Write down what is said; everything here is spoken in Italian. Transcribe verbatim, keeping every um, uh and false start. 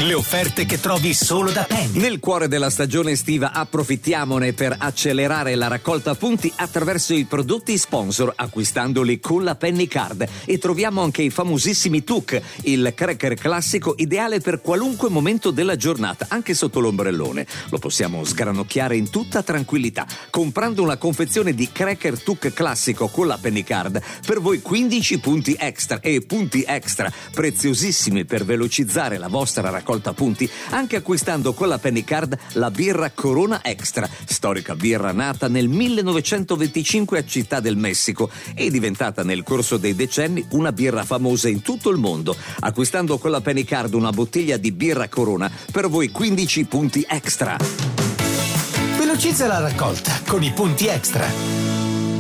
Le offerte che trovi solo da Penny. Nel cuore della stagione estiva approfittiamone per accelerare la raccolta punti attraverso i prodotti sponsor, acquistandoli con la Penny Card. E troviamo anche i famosissimi T U C, il cracker classico ideale per qualunque momento della giornata, anche sotto l'ombrellone. Lo possiamo sgranocchiare in tutta tranquillità. Comprando una confezione di cracker T U C classico con la Penny Card, per voi quindici punti extra e punti extra preziosissimi per velocizzare la vostra raccolta punti, anche acquistando con la Penny Card la birra Corona Extra, storica birra nata nel millenovecentoventicinque a Città del Messico e diventata nel corso dei decenni una birra famosa in tutto il mondo. Acquistando con la Penny Card una bottiglia di birra Corona, per voi quindici punti extra. Velocizza la raccolta con i punti extra.